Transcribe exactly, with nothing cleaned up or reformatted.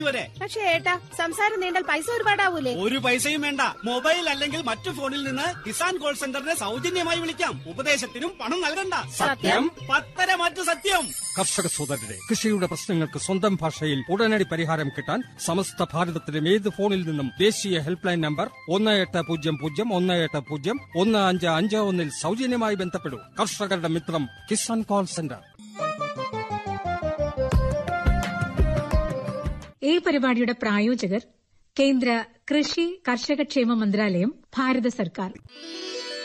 വരെ. പക്ഷേ ഏട്ടാ, സംസാരം നീണ്ടാൽ പൈസ ഒരുപാടാവൂലേ? ഒരു പൈസയും വേണ്ട. മൊബൈൽ അല്ലെങ്കിൽ മറ്റു ഫോണിൽ നിന്ന് കിസാൻ കോൾ സെന്ററിനെ സൗജന്യമായി വിളിക്കാം. ഉപദേശത്തിനും പണം നൽകണ്ട. സത്യം? പത്തര മാറ്റു സത്യം. കർഷക സോദരരെ, കൃഷിയുടെ പ്രശ്നങ്ങൾക്ക് സ്വന്തം ഭാഷയിൽ ഉടനടി പരിഹാരം കിട്ടാൻ സമസ്ത ഭാരതത്തിലും ഏത് ഫോണിൽ നിന്നും ദേശീയ ഹെൽപ്പ് ലൈൻ നമ്പർ ഒന്ന് എട്ട് പൂജ്യം പൂജ്യം ഒന്ന് എട്ട് പൂജ്യം ഒന്ന് അഞ്ച് അഞ്ച് ഒന്നിൽ സൗജന്യമായി ബന്ധപ്പെടൂ. കർഷകരുടെ മിത്രം കിസാൻ കോൾ സെന്റർ. ഈ പരിപാടിയുടെ പ്രായോജകർ കേന്ദ്ര കൃഷി കർഷകക്ഷേമ മന്ത്രാലയം, ഭാരത സർക്കാർ.